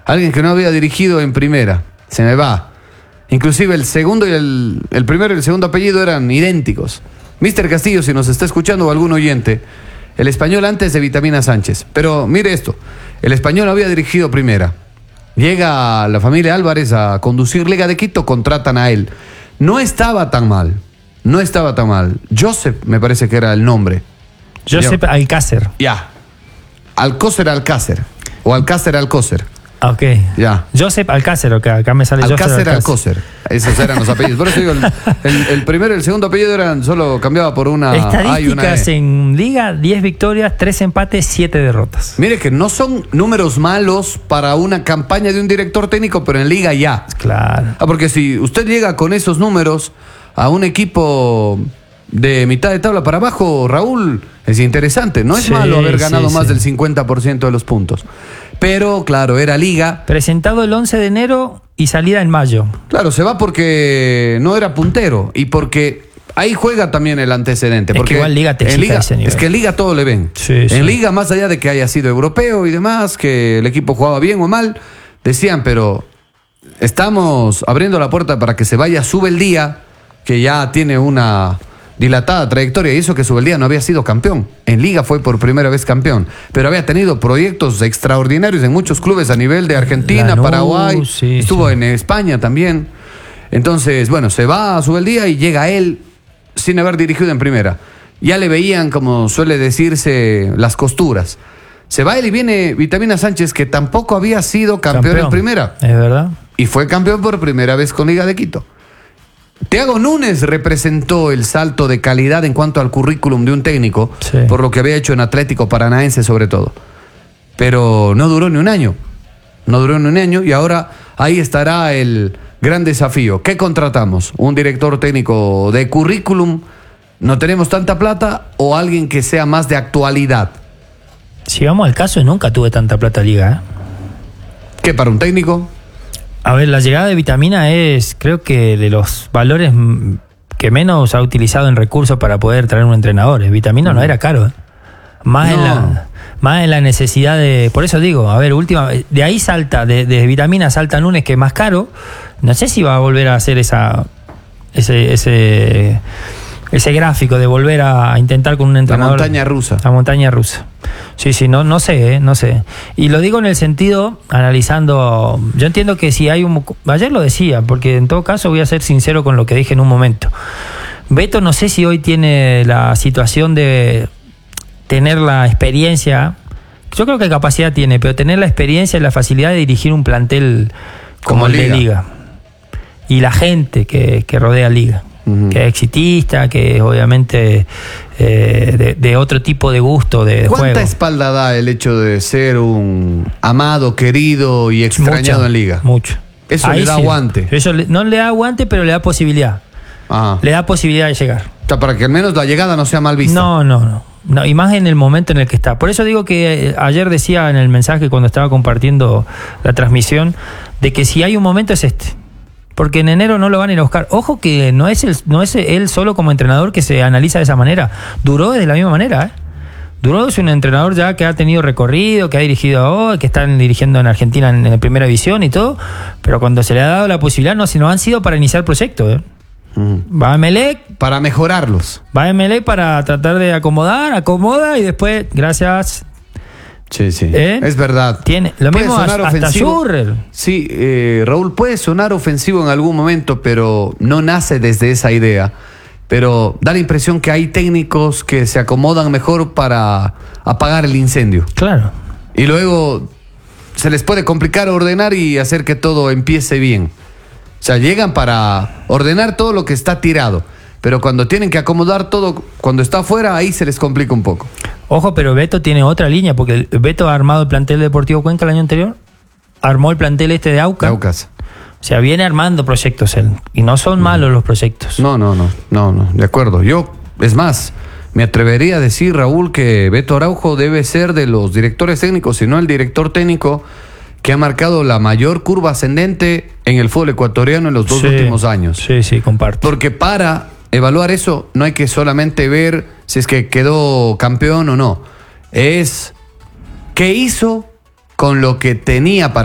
Alguien que no había dirigido en primera. Se me va. Inclusive el segundo y el primero y el segundo apellido eran idénticos. Mister Castillo, si nos está escuchando o algún oyente, el Español antes de Vitamina Sánchez. Pero mire esto, el Español había dirigido primera. Llega la familia Álvarez a conducir Liga de Quito, contratan a él. No estaba tan mal. Joseph, me parece que era el nombre. Joseph Alcácer. Ya. Alcócer. O Alcácer. Ok. Ya. Joseph Alcácer, acá me sale Alcácer. Esos eran los apellidos. Por eso digo, el primero y el segundo apellido eran solo cambiaba por una A y una E. Estadísticas en Liga: 10 victorias, 3 empates, 7 derrotas. Mire que no son números malos para una campaña de un director técnico, pero en Liga ya. Claro. Porque si usted llega con esos números a un equipo de mitad de tabla para abajo, Raúl, es interesante. No es malo haber ganado más del 50% de los puntos. Pero, claro, era Liga. Presentado el 11 de enero y salida en mayo. Claro, se va porque no era puntero y porque ahí juega también el antecedente. Es porque que igual Liga te exige ese nivel. Es que en Liga todo le ven. En Liga, más allá de que haya sido europeo y demás, que el equipo jugaba bien o mal, decían, pero estamos abriendo la puerta para que se vaya Subeldía, que ya tiene una dilatada trayectoria, y eso que Subeldía no había sido campeón. En Liga fue por primera vez campeón, pero había tenido proyectos extraordinarios en muchos clubes a nivel de Argentina, Lanús, Paraguay, estuvo en España también. Entonces, bueno, se va a Subeldía y llega él sin haber dirigido en primera. Ya le veían, como suele decirse, las costuras. Se va él y viene Vitamina Sánchez, que tampoco había sido campeón en primera. Es verdad. Y fue campeón por primera vez con Liga de Quito. Thiago Núñez representó el salto de calidad en cuanto al currículum de un técnico, por lo que había hecho en Atlético Paranaense sobre todo. Pero no duró ni un año. Y ahora ahí estará el gran desafío. ¿Qué contratamos? ¿Un director técnico de currículum? ¿No tenemos tanta plata? ¿O alguien que sea más de actualidad? Si vamos al caso, nunca tuve tanta plata Liga, ¿eh? ¿Qué, para un técnico? A ver, la llegada de Vitamina es, creo que, de los valores que menos ha utilizado en recursos para poder traer un entrenador. Vitamina no era caro, ¿eh? Más en la necesidad de... Por eso digo, a ver, de ahí salta, de Vitamina salta Núñez, que es más caro. No sé si va a volver a hacer ese gráfico de volver a intentar con un entrenador. La montaña rusa. Sí, no sé. Y lo digo en el sentido, analizando, yo entiendo que si hay ayer lo decía, porque en todo caso voy a ser sincero con lo que dije en un momento. Beto no sé si hoy tiene la situación de tener la experiencia, yo creo que capacidad tiene, pero tener la experiencia y la facilidad de dirigir un plantel como el de Liga. Y la gente que rodea Liga. Que es exitista, que es obviamente de otro tipo de gusto de juego. ¿Cuánta espalda da el hecho de ser un amado, querido y extrañado en Liga? Mucho. Eso ahí le da aguante. Eso no le da aguante, pero le da posibilidad. Ajá. Le da posibilidad de llegar. O sea, para que al menos la llegada no sea mal vista. No, y más en el momento en el que está. Por eso digo que ayer decía en el mensaje cuando estaba compartiendo la transmisión, de que si hay un momento es este. Porque en enero no lo van a ir a buscar. Ojo que no es él solo como entrenador que se analiza de esa manera. Duró de la misma manera, ¿eh? Duró es un entrenador ya que ha tenido recorrido, que ha dirigido hoy, que están dirigiendo en Argentina en la primera división y todo. Pero cuando se le ha dado la posibilidad, no han sido para iniciar proyectos, ¿eh? Va a Emelec para mejorarlos. Va a Emelec para tratar de acomoda y después, gracias. Sí. Es verdad. Tiene lo mismo hasta Schürrle. Sí, Raúl, puede sonar ofensivo en algún momento, pero no nace desde esa idea. Pero da la impresión que hay técnicos que se acomodan mejor para apagar el incendio. Claro. Y luego se les puede complicar ordenar y hacer que todo empiece bien. O sea, llegan para ordenar todo lo que está tirado. Pero cuando tienen que acomodar todo, cuando está afuera, ahí se les complica un poco. Ojo, pero Beto tiene otra línea, porque Beto ha armado el plantel Deportivo Cuenca el año anterior, armó el plantel de Aucas. O sea, viene armando proyectos él, y no son malos los proyectos. No, de acuerdo. Yo, es más, me atrevería a decir, Raúl, que Beto Araujo debe ser de los directores técnicos, si no el director técnico que ha marcado la mayor curva ascendente en el fútbol ecuatoriano en los dos últimos años. Sí, comparto. Porque para evaluar eso no hay que solamente ver si es que quedó campeón o no. Es qué hizo con lo que tenía para